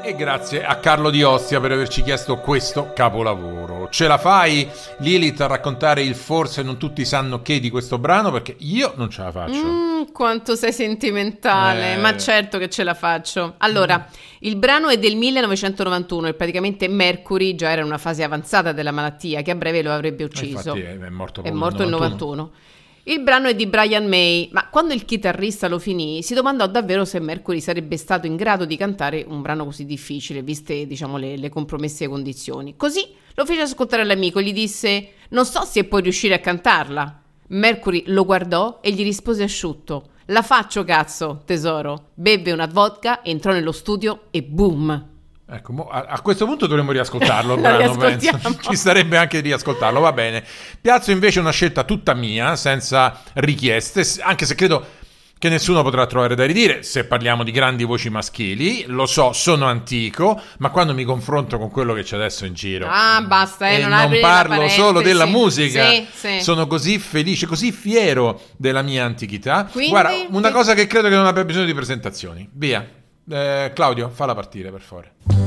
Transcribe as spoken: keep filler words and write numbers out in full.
E grazie a Carlo Di Ostia per averci chiesto questo capolavoro. Ce la fai, Lilith, a raccontare il forse non tutti sanno che di questo brano? Perché io non ce la faccio. Mm, quanto sei sentimentale, Eh. ma certo che ce la faccio. Allora, mm. il brano è del millenovecentonovantuno e praticamente Mercury già era in una fase avanzata della malattia che a breve lo avrebbe ucciso. Infatti è, è morto È proprio morto nel nel novantuno. novantuno. Il brano è di Brian May, ma quando il chitarrista lo finì si domandò davvero se Mercury sarebbe stato in grado di cantare un brano così difficile, viste, diciamo, le, le compromesse condizioni. Così lo fece ascoltare all'amico e gli disse: non so se puoi riuscire a cantarla. Mercury lo guardò e gli rispose asciutto: la faccio, cazzo, tesoro. Beve una vodka, entrò nello studio e boom. Ecco, mo, a, a questo punto dovremmo riascoltarlo il brano, penso. Ci starebbe anche di riascoltarlo, va bene. Piazzo invece una scelta tutta mia, senza richieste, anche se credo che nessuno potrà trovare da ridire se parliamo di grandi voci maschili. Lo so, sono antico, ma quando mi confronto con quello che c'è adesso in giro, ah, basta, eh, e non, non parlo solo della musica, sì, sì. sono così felice, così fiero della mia antichità. Quindi, guarda, una che... cosa che credo che non abbia bisogno di presentazioni. Via. Eh, Claudio, falla partire per favore.